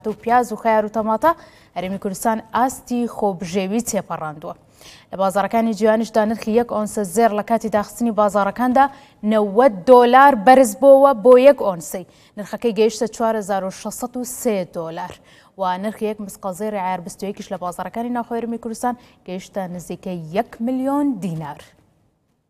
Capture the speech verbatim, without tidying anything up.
و پیاز و خیار و تەماتە هەرێمی کوردستان ئاستی خۆبژێوی تێپەڕاندووە. لە بازاڕەکانی جیهانیشدا نرخی یەک ئۆنسە زێر لە کاتی داخستنی بازاڕەکاندا نەوەد دۆلار بەرز بۆوە بۆ یەک ئۆنسەی. نرخەکەی گەیشتە چوار هەزار و شەشسەد و سێ دۆلار و نرخی یەک مسقەڵزەی ڕێعایار بیست و یەکیش لە بازاڕەکانی ناوخۆی هەرێمی کوردستان گەیشتە نزیکەی یەک ملیۆن دینار.